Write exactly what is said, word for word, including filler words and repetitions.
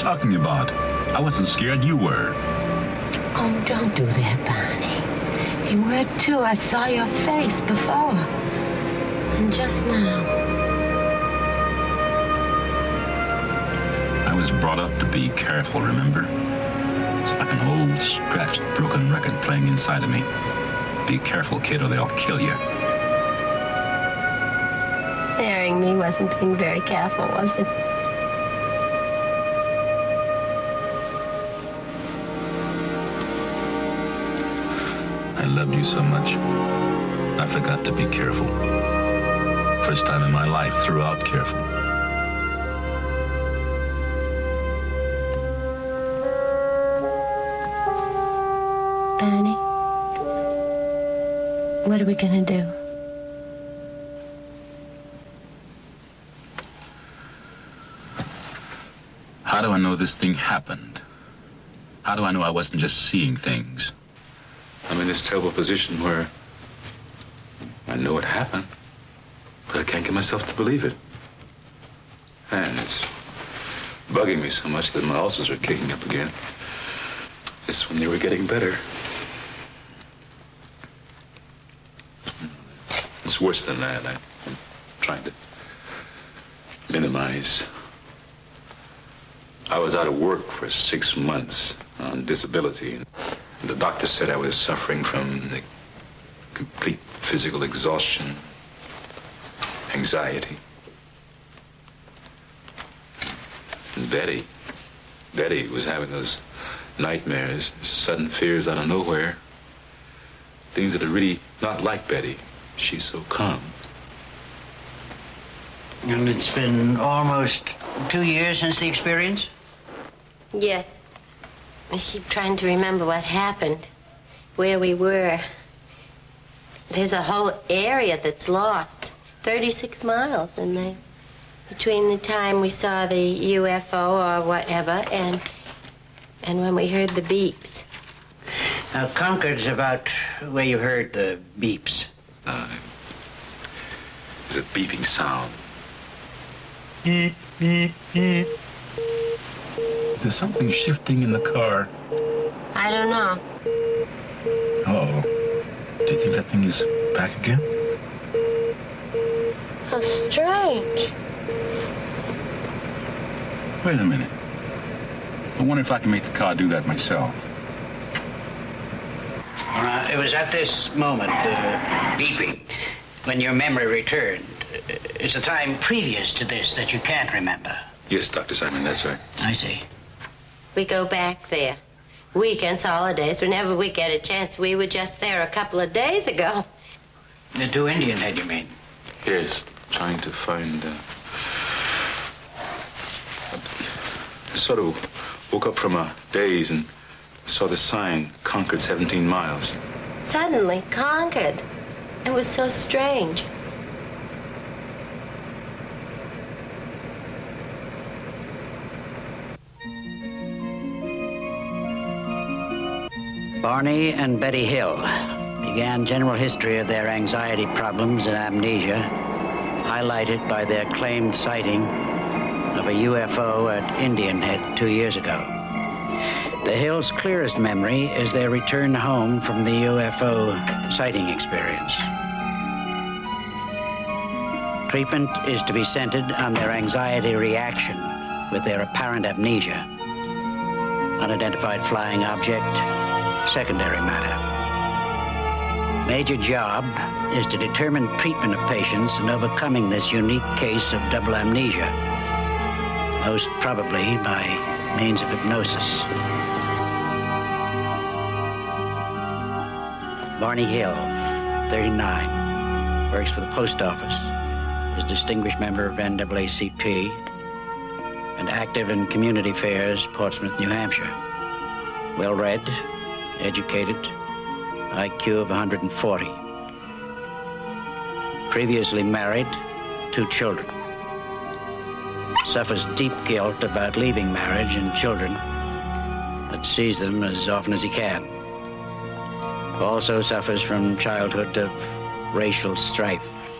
talking about? I wasn't scared, you were. Oh, don't do that, Barney. You were too. I saw your face before. And just now. I was brought up to be careful, remember? It's like an old, scratched, broken record playing inside of me. Be careful, kid, or they'll kill you. Marrying me wasn't being very careful, was it? I loved you so much, I forgot to be careful. First time in my life, throughout careful. Barney, what are we gonna do? How do I know this thing happened? How do I know I wasn't just seeing things? I'm in this terrible position where I know it happened, but I can't get myself to believe it. And it's bugging me so much that my ulcers are kicking up again. Just when they were getting better. It's worse than that. I, I'm trying to minimize. I was out of work for six months on disability. The doctor said I was suffering from the complete physical exhaustion, anxiety. And Betty, Betty was having those nightmares, sudden fears out of nowhere. Things that are really not like Betty. She's so calm. And it's been almost two years since the experience? Yes. I keep trying to remember what happened, where we were. There's a whole area that's lost. thirty-six miles in there. Between the time we saw the U F O or whatever and and when we heard the beeps. Now, Concord's about where you heard the beeps. Uh, there's a beeping sound. Beep, beep, beep. Is there something shifting in the car? I don't know. Uh-oh. Do you think that thing is back again? How strange. Wait a minute. I wonder if I can make the car do that myself. Uh, it was at this moment, uh, beeping, when your memory returned. It's a time previous to this that you can't remember. Yes, Doctor Simon, that's right. I see. We go back there. Weekends, holidays, whenever we get a chance. We were just there a couple of days ago. The two Indian head, you mean? Yes, trying to find, uh... I sort of woke up from a daze and saw the sign, Concord seventeen miles. Suddenly, Concord. It was so strange. Barney and Betty Hill began general history of their anxiety problems and amnesia, highlighted by their claimed sighting of a U F O at Indian Head two years ago. The Hills' clearest memory is their return home from the U F O sighting experience. Treatment is to be centered on their anxiety reaction with their apparent amnesia. Unidentified flying object, secondary matter. Major job is to determine treatment of patients in overcoming this unique case of double amnesia, most probably by means of hypnosis. Barney Hill, thirty-nine, works for the post office, is a distinguished member of N double A C P, and active in community fairs, Portsmouth, New Hampshire. Well-read, educated, I Q of one hundred forty. Previously married, two children. Suffers deep guilt about leaving marriage and children, but sees them as often as he can. Also suffers from childhood of racial strife.